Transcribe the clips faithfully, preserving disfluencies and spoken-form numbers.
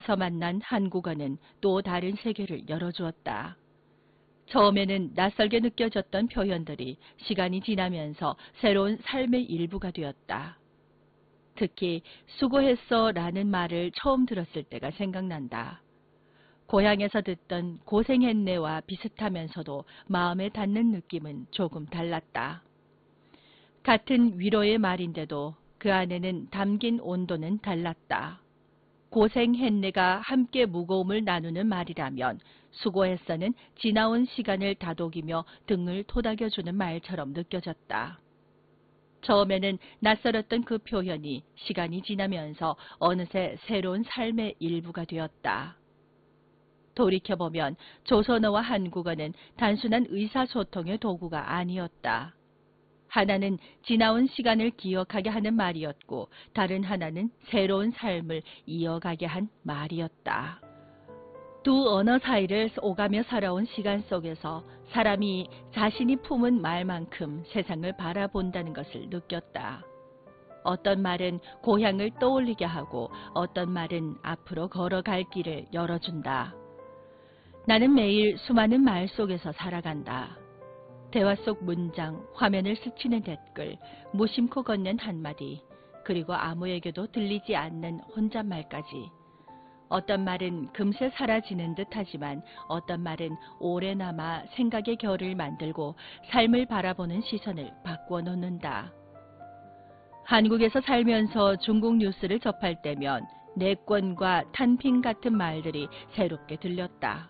서 만난 한국어는 또 다른 세계를 열어주었다. 처음에는 낯설게 느껴졌던 표현들이 시간이 지나면서 새로운 삶의 일부가 되었다. 특히 수고했어 라는 말을 처음 들었을 때가 생각난다. 고향에서 듣던 고생했네와 비슷하면서도 마음에 닿는 느낌은 조금 달랐다. 같은 위로의 말인데도 그 안에는 담긴 온도는 달랐다. 고생했네가 함께 무거움을 나누는 말이라면 수고했어는 지나온 시간을 다독이며 등을 토닥여주는 말처럼 느껴졌다. 처음에는 낯설었던 그 표현이 시간이 지나면서 어느새 새로운 삶의 일부가 되었다. 돌이켜보면 조선어와 한국어는 단순한 의사소통의 도구가 아니었다. 하나는 지나온 시간을 기억하게 하는 말이었고 다른 하나는 새로운 삶을 이어가게 한 말이었다. 두 언어 사이를 오가며 살아온 시간 속에서 사람이 자신이 품은 말만큼 세상을 바라본다는 것을 느꼈다. 어떤 말은 고향을 떠올리게 하고 어떤 말은 앞으로 걸어갈 길을 열어준다. 나는 매일 수많은 말 속에서 살아간다. 대화 속 문장, 화면을 스치는 댓글, 무심코 건넨 한마디, 그리고 아무에게도 들리지 않는 혼잣말까지. 어떤 말은 금세 사라지는 듯하지만 어떤 말은 오래 남아 생각의 결을 만들고 삶을 바라보는 시선을 바꾸어 놓는다. 한국에서 살면서 중국 뉴스를 접할 때면 내권과 탄핑 같은 말들이 새롭게 들렸다.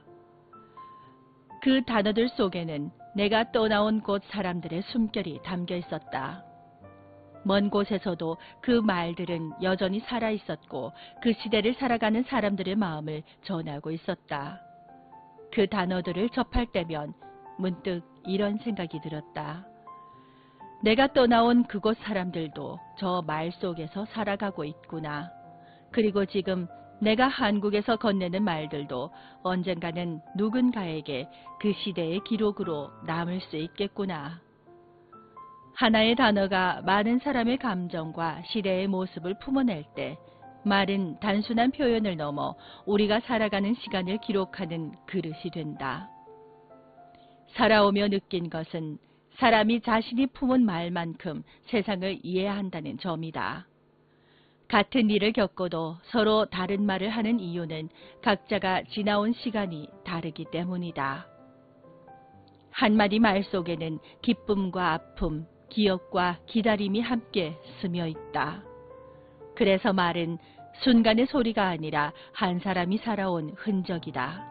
그 단어들 속에는 내가 떠나온 곳 사람들의 숨결이 담겨 있었다. 먼 곳에서도 그 말들은 여전히 살아있었고 그 시대를 살아가는 사람들의 마음을 전하고 있었다. 그 단어들을 접할 때면 문득 이런 생각이 들었다. 내가 떠나온 그곳 사람들도 저 말 속에서 살아가고 있구나. 그리고 지금 내가 한국에서 건네는 말들도 언젠가는 누군가에게 그 시대의 기록으로 남을 수 있겠구나. 하나의 단어가 많은 사람의 감정과 시대의 모습을 품어낼 때 말은 단순한 표현을 넘어 우리가 살아가는 시간을 기록하는 그릇이 된다. 살아오며 느낀 것은 사람이 자신이 품은 말만큼 세상을 이해한다는 점이다. 같은 일을 겪어도 서로 다른 말을 하는 이유는 각자가 지나온 시간이 다르기 때문이다. 한마디 말 속에는 기쁨과 아픔, 기억과 기다림이 함께 스며 있다. 그래서 말은 순간의 소리가 아니라 한 사람이 살아온 흔적이다.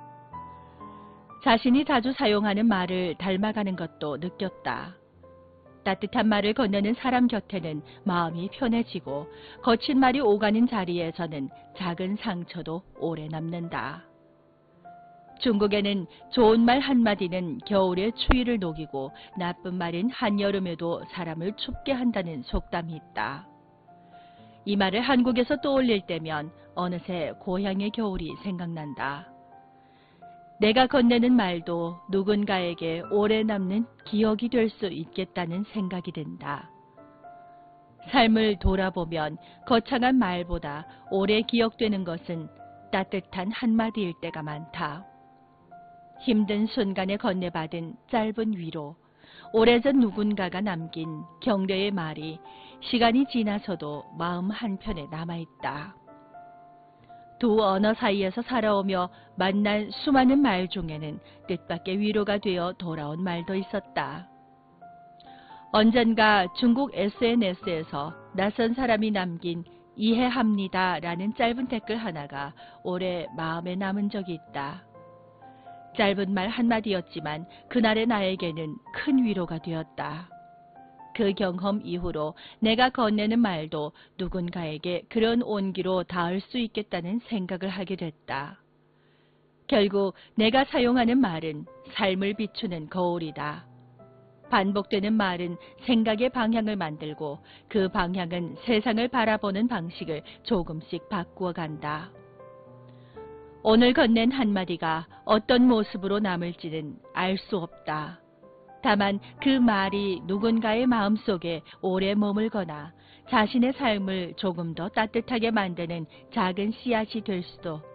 자신이 자주 사용하는 말을 닮아가는 것도 느꼈다. 따뜻한 말을 건네는 사람 곁에는 마음이 편해지고 거친 말이 오가는 자리에서는 작은 상처도 오래 남는다. 중국에는 좋은 말 한마디는 겨울의 추위를 녹이고 나쁜 말은 한여름에도 사람을 춥게 한다는 속담이 있다. 이 말을 한국에서 떠올릴 때면 어느새 고향의 겨울이 생각난다. 내가 건네는 말도 누군가에게 오래 남는 기억이 될 수 있겠다는 생각이 든다. 삶을 돌아보면 거창한 말보다 오래 기억되는 것은 따뜻한 한마디일 때가 많다. 힘든 순간에 건네받은 짧은 위로, 오래전 누군가가 남긴 격려의 말이 시간이 지나서도 마음 한편에 남아있다. 두 언어 사이에서 살아오며 만난 수많은 말 중에는 뜻밖의 위로가 되어 돌아온 말도 있었다. 언젠가 중국 에스엔에스에서 낯선 사람이 남긴 이해합니다 라는 짧은 댓글 하나가 오래 마음에 남은 적이 있다. 짧은 말 한마디였지만 그날의 나에게는 큰 위로가 되었다. 그 경험 이후로 내가 건네는 말도 누군가에게 그런 온기로 닿을 수 있겠다는 생각을 하게 됐다. 결국 내가 사용하는 말은 삶을 비추는 거울이다. 반복되는 말은 생각의 방향을 만들고 그 방향은 세상을 바라보는 방식을 조금씩 바꾸어 간다. 오늘 건넨 한마디가 어떤 모습으로 남을지는 알 수 없다. 다만 그 말이 누군가의 마음속에 오래 머물거나 자신의 삶을 조금 더 따뜻하게 만드는 작은 씨앗이 될 수도